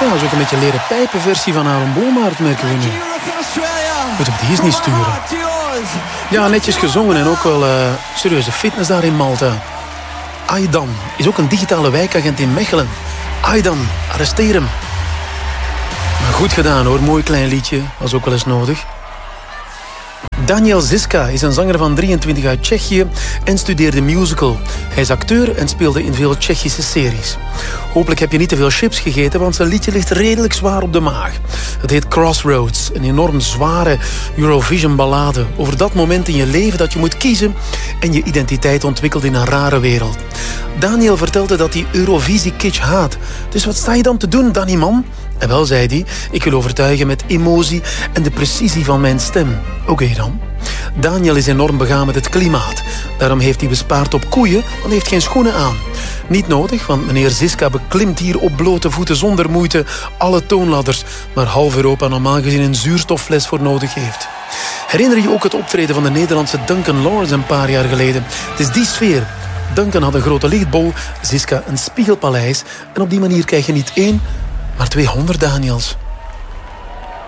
Ja, dat is ook een beetje een leren pijpenversie van Aaron Bloomaert, merken we nu. Moet hem die eens niet sturen. Ja, netjes gezongen en ook wel serieuze fitness daar in Malta. Aydan is ook een digitale wijkagent in Mechelen. Aydan, arresteer hem. Maar goed gedaan hoor, mooi klein liedje, was ook wel eens nodig. Daniel Žižka is een zanger van 23 uit Tsjechië en studeerde musical. Hij is acteur en speelde in veel Tsjechische series. Hopelijk heb je niet te veel chips gegeten, want zijn liedje ligt redelijk zwaar op de maag. Het heet Crossroads, een enorm zware Eurovision-ballade over dat moment in je leven dat je moet kiezen en je identiteit ontwikkelt in een rare wereld. Daniel vertelde dat hij Eurovisie-kitsch haat. Dus wat sta je dan te doen, Danny man? En wel, zei hij, ik wil overtuigen met emotie en de precisie van mijn stem. Oké dan. Daniel is enorm begaan met het klimaat. Daarom heeft hij bespaard op koeien, want hij heeft geen schoenen aan. Niet nodig, want meneer Žižka beklimt hier op blote voeten zonder moeite alle toonladders, waar half Europa normaal gezien een zuurstoffles voor nodig heeft. Herinner je ook het optreden van de Nederlandse Duncan Lawrence een paar jaar geleden? Het is die sfeer. Duncan had een grote lichtbol, Žižka een spiegelpaleis en op die manier krijg je niet 1, maar 200 Daniels.